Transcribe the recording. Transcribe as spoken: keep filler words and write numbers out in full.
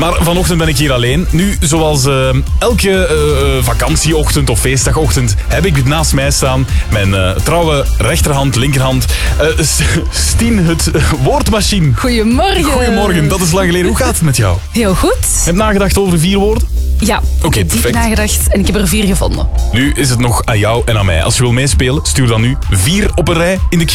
Maar vanochtend ben ik hier alleen. Nu, zoals uh, elke uh, vakantieochtend of feestdagochtend heb ik naast mij staan mijn uh, trouwe rechterhand, linkerhand, uh, Stien, het uh, woordmachine. Goedemorgen. Goedemorgen, dat is lang geleden. Hoe gaat het met jou? Heel goed. Heb je nagedacht over vier woorden? Ja, Oké, okay, ik heb perfect. nagedacht en ik heb er vier gevonden. Nu is het nog aan jou en aan mij. Als je wil meespelen, stuur dan nu vier op een rij in de